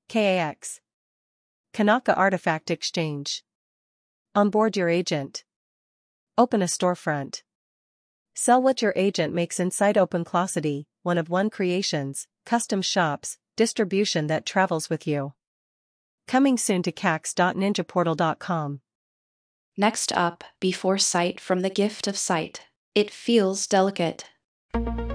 KAX. Kanaka Artifact Exchange. Onboard your agent. Open a storefront. Sell what your agent makes inside OpenClosity, one-of-one creations, custom shops, distribution that travels with you. Coming soon to kax.ninjaportal.com. Next up, Before Sight from The Gift of Sight. It feels delicate.